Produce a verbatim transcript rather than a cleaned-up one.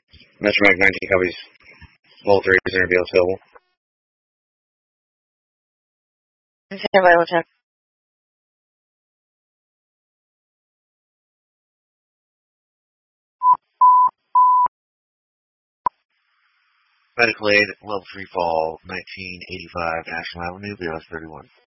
Metro Mag nineteen copies. Level three is going to be available. Stand by, Lieutenant. Medical aid, level three fall, nineteen eighty-five National Avenue, B O S thirty-one.